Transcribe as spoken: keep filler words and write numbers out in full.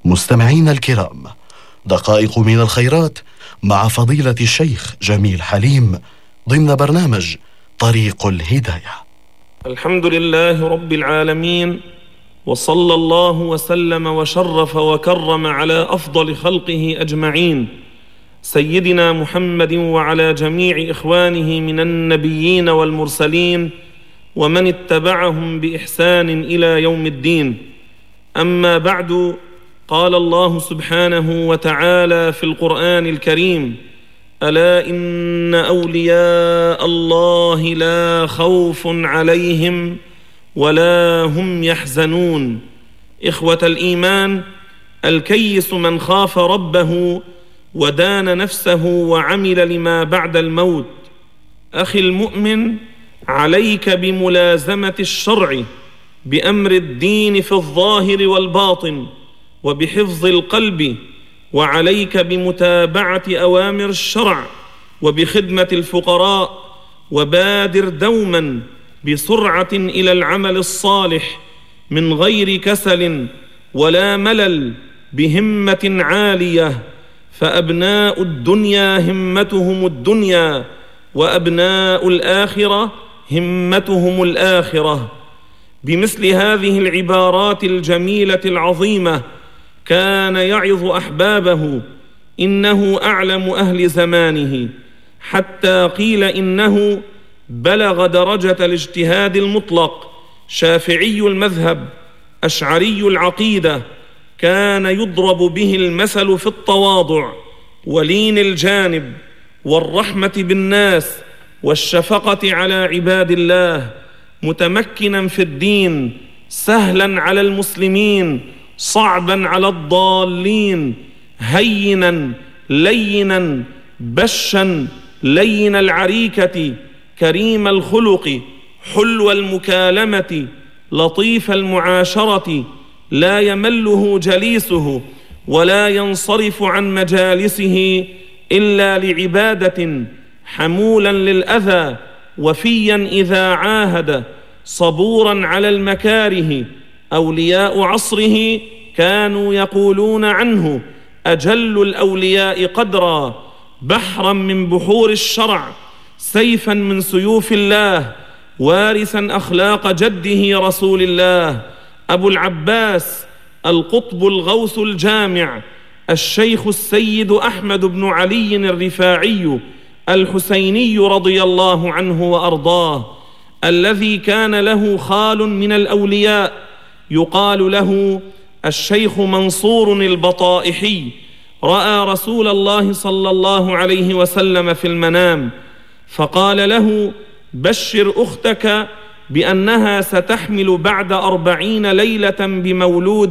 مستمعين الكرام، دقائق من الخيرات مع فضيلة الشيخ جميل حليم ضمن برنامج طريق الهداية. الحمد لله رب العالمين، وصلى الله وسلم وشرف وكرم على أفضل خلقه أجمعين، سيدنا محمد وعلى جميع إخوانه من النبيين والمرسلين ومن اتبعهم بإحسان إلى يوم الدين. أما بعد، قال الله سبحانه وتعالى في القرآن الكريم: ألا إن أولياء الله لا خوف عليهم ولا هم يحزنون. إخوة الإيمان، الكيس من خاف ربه ودان نفسه وعمل لما بعد الموت. أخي المؤمن، عليك بملازمة الشرع بأمر الدين في الظاهر والباطن وبحفظ القلب، وعليك بمتابعة أوامر الشرع وبخدمة الفقراء، وبادر دوما بسرعة إلى العمل الصالح من غير كسل ولا ملل، بهمة عالية، فأبناء الدنيا همتهم الدنيا، وأبناء الآخرة همتهم الآخرة. بمثل هذه العبارات الجميلة العظيمة كان يعظ أحبابه، إنه أعلم أهل زمانه، حتى قيل إنه بلغ درجة الاجتهاد المطلق، شافعي المذهب، أشعري العقيدة، كان يضرب به المثل في التواضع ولين الجانب والرحمة بالناس والشفقة على عباد الله، متمكنا في الدين، سهلا على المسلمين، صعبا على الضالين، هينا لينا بشا لين العريكة، كريم الخلق، حلو المكالمة، لطيف المعاشرة، لا يمله جليسه ولا ينصرف عن مجالسه إلا لعبادة، حمولا للأذى، وفيا إذا عاهد، صبورا على المكاره. أولياء عصره كانوا يقولون عنه: أجل الأولياء قدرا، بحرا من بحور الشرع، سيفا من سيوف الله، وارثا أخلاق جده رسول الله، أبو العباس القطب الغوث الجامع، الشيخ السيد أحمد بن علي الرفاعي الحسيني رضي الله عنه وأرضاه، الذي كان له خال من الأولياء يقال له الشيخ منصور البطائحي، رأى رسول الله صلى الله عليه وسلم في المنام، فقال له: بشر أختك بأنها ستحمل بعد أربعين ليلة بمولود